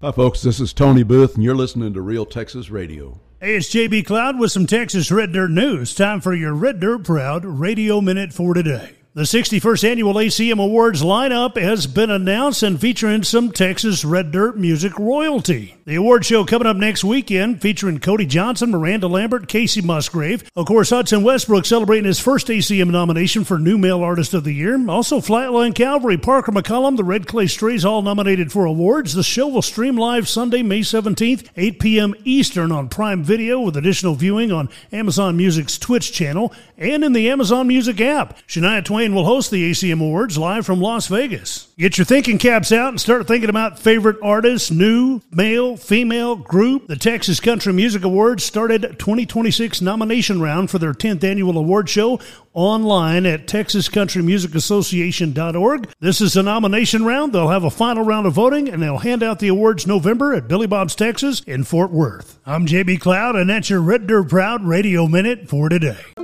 Hi, folks. This is Tony Booth, and you're listening to Real Texas Radio. Hey, it's JB Cloud with some Texas Red Dirt news. Time for your Red Dirt Proud Radio Minute for today. The 61st Annual ACM Awards lineup has been announced and featuring some Texas Red Dirt music royalty. The award show coming up next weekend featuring Cody Johnson, Miranda Lambert, Casey Musgrave. Of course, Hudson Westbrook celebrating his first ACM nomination for New Male Artist of the Year. Also, Flatline Cavalry, Parker McCollum, the Red Clay Strays all nominated for awards. The show will stream live Sunday, May 17th, 8 p.m. Eastern on Prime Video with additional viewing on Amazon Music's Twitch channel and in the Amazon Music app. Shania Twain will host the ACM Awards live from Las Vegas. Get your thinking caps out and start thinking about favorite artists, new, male, female, group. The Texas Country Music Awards started 2026 nomination round for their 10th annual award show online at TexasCountryMusicAssociation.org. This is a nomination round. They'll have a final round of voting, and they'll hand out the awards November at Billy Bob's Texas in Fort Worth. I'm JB Cloud, and that's your Red Dirt Proud Radio Minute for today.